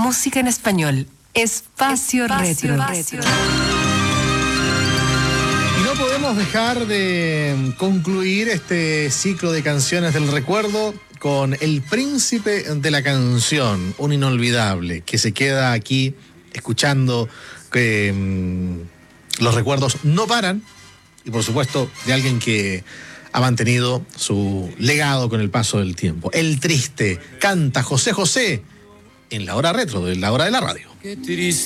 música en español. Espacio Retro. Y no podemos dejar de concluir este ciclo de canciones del recuerdo con El Príncipe de la Canción, un inolvidable que se queda aquí escuchando que los recuerdos no paran, y por supuesto de alguien que ha mantenido su legado con el paso del tiempo. El Triste, canta José José en la hora retro, de la hora de la radio. Qué triste.